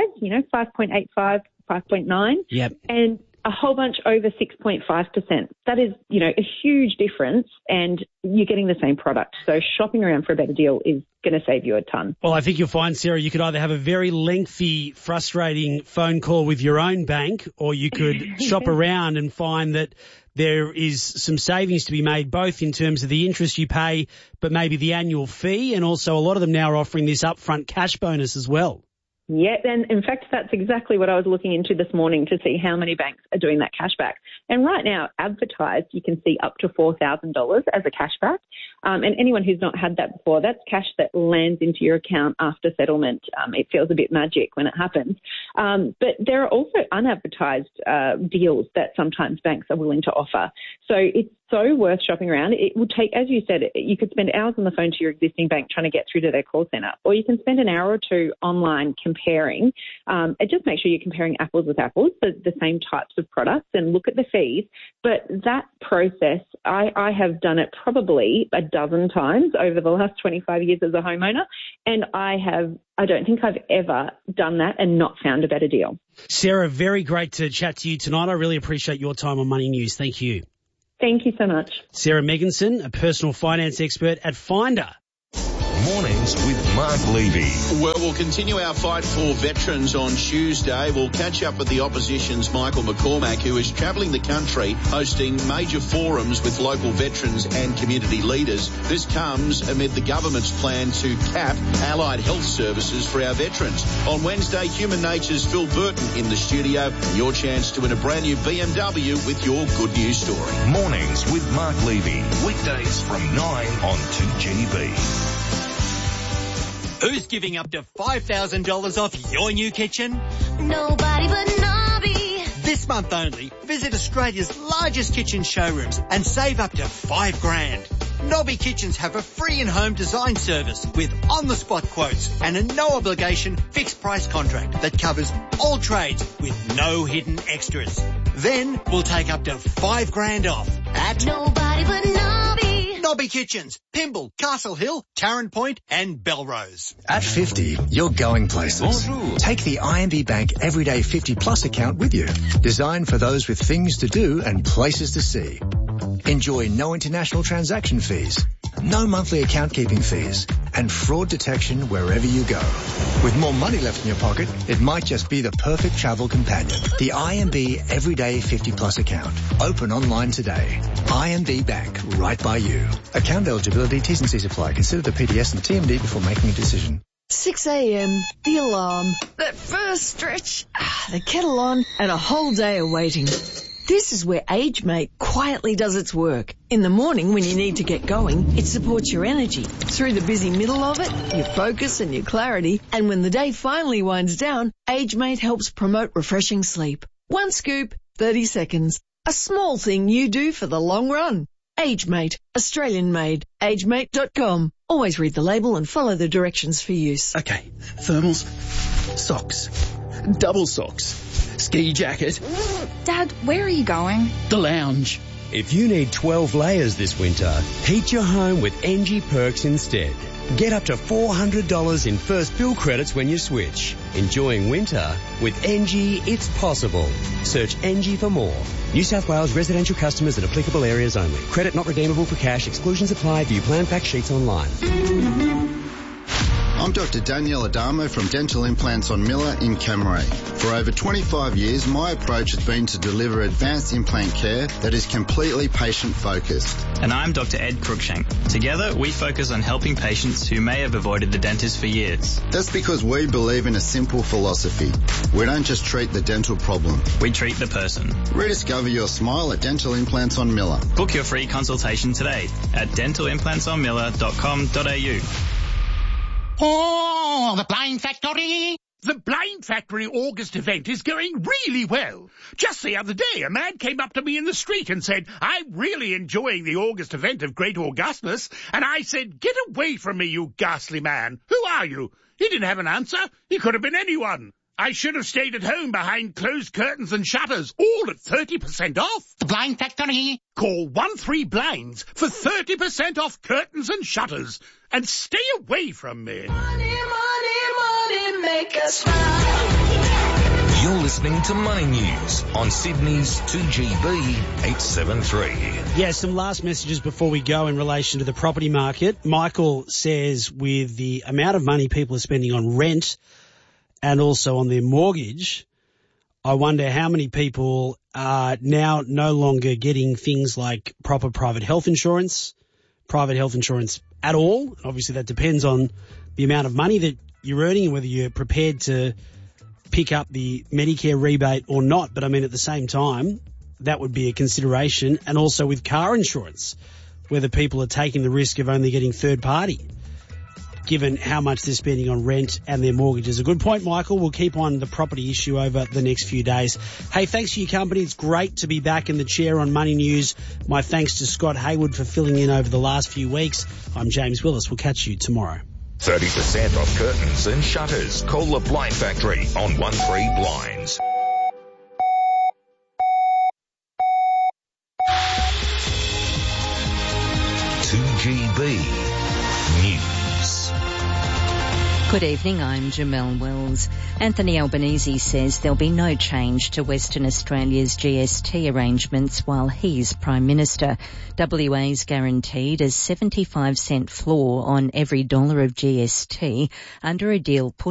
5.85, 5.9, yep, and a whole bunch over 6.5%. That is, a huge difference, and you're getting the same product. So shopping around for a better deal is going to save you a ton. Well, I think you'll find, Sarah, you could either have a very lengthy, frustrating phone call with your own bank, or you could shop around and find that there is some savings to be made, both in terms of the interest you pay, but maybe the annual fee, and also a lot of them now are offering this upfront cash bonus as well. Yeah, and in fact, that's exactly what I was looking into this morning to see how many banks are doing that cashback. And right now, advertised, you can see up to $4,000 as a cashback. And anyone who's not had that before, that's cash that lands into your account after settlement. It feels a bit magic when it happens. But there are also unadvertised deals that sometimes banks are willing to offer. So it's so worth shopping around. It will take, as you said, you could spend hours on the phone to your existing bank trying to get through to their call centre, or you can spend an hour or two online comparing. And just make sure you're comparing apples with apples, the same types of products, and look at the fees. But that process, I have done it probably a dozen times over the last 25 years as a homeowner, and I don't think I've ever done that and not found a better deal. Sarah, very great to chat to you tonight. I really appreciate your time on Money News. Thank you. Thank you so much. Sarah Megginson, a personal finance expert at Finder. Mornings with Mark Levy. Well, we'll continue our fight for veterans on Tuesday. We'll catch up with the opposition's Michael McCormack, who is travelling the country hosting major forums with local veterans and community leaders. This comes amid the government's plan to cap allied health services for our veterans. On Wednesday, Human Nature's Phil Burton in the studio, and your chance to win a brand new BMW with your good news story. Mornings with Mark Levy. Weekdays from 9 on 2GB. Who's giving up to $5,000 off your new kitchen? Nobody but Nobby. This month only, visit Australia's largest kitchen showrooms and save up to $5,000. Nobby Kitchens have a free in-home design service with on-the-spot quotes and a no-obligation fixed-price contract that covers all trades with no hidden extras. Then we'll take up to $5,000 off at Nobody but Nobby. Nobby Kitchens, Pymble, Castle Hill, Tarrant Point and Belrose. At 50, you're going places. Bonjour. Take the IMB Bank Everyday 50 Plus account with you. Designed for those with things to do and places to see. Enjoy no international transaction fees, no monthly account keeping fees, and fraud detection wherever you go. With more money left in your pocket, it might just be the perfect travel companion. The IMB Everyday 50 Plus account. Open online today. IMB Bank, right by you. Account eligibility, T's and C's apply. Consider the PDS and TMD before making a decision. 6 a.m, the alarm, that first stretch, the kettle on, and a whole day of waiting. This is where AgeMate quietly does its work. In the morning when you need to get going, it supports your energy. Through the busy middle of it, your focus and your clarity. And when the day finally winds down, AgeMate helps promote refreshing sleep. One scoop, 30 seconds. A small thing you do for the long run. AgeMate, Australian made. AgeMate.com. Always read the label and follow the directions for use. Okay, thermals, socks, double socks, ski jacket. Dad, where are you going? The lounge. If you need 12 layers this winter, heat your home with NG Perks instead. Get up to $400 in first bill credits when you switch. Enjoying winter? With NG, it's possible. Search NG for more. New South Wales residential customers in applicable areas only. Credit not redeemable for cash. Exclusions apply. View plan fact sheets online. I'm Dr. Danielle Adamo from Dental Implants on Miller in Camaray. For over 25 years, my approach has been to deliver advanced implant care that is completely patient-focused. And I'm Dr. Ed Cruikshank. Together, we focus on helping patients who may have avoided the dentist for years. That's because we believe in a simple philosophy. We don't just treat the dental problem. We treat the person. Rediscover your smile at Dental Implants on Miller. Book your free consultation today at dentalimplantson.miller.com.au. Oh, the Blind Factory! The Blind Factory August event is going really well. Just the other day, a man came up to me in the street and said, I'm really enjoying the August event of Great Augustness. And I said, get away from me, you ghastly man. Who are you? He didn't have an answer. He could have been anyone. I should have stayed at home behind closed curtains and shutters, all at 30% off. The Blind Factory. Call 13-BLINDS for 30% off curtains and shutters. And stay away from me. Money, money, money, make us smile. You're listening to Money News on Sydney's 2GB 873. Yeah, some last messages before we go in relation to the property market. Michael says with the amount of money people are spending on rent and also on their mortgage, I wonder how many people are now no longer getting things like proper private health insurance at all. Obviously, that depends on the amount of money that you're earning and whether you're prepared to pick up the Medicare rebate or not. But I mean, at the same time, that would be a consideration. And also with car insurance, whether people are taking the risk of only getting third party, given how much they're spending on rent and their mortgages. A good point, Michael. We'll keep on the property issue over the next few days. Hey, thanks for your company. It's great to be back in the chair on Money News. My thanks to Scott Hayward for filling in over the last few weeks. I'm James Willis. We'll catch you tomorrow. 30% off curtains and shutters. Call the Blind Factory on 13 Blinds. News. Good evening, I'm Jamelle Wells. Anthony Albanese says there'll be no change to Western Australia's GST arrangements while he's Prime Minister. WA's guaranteed a 75-cent floor on every dollar of GST under a deal put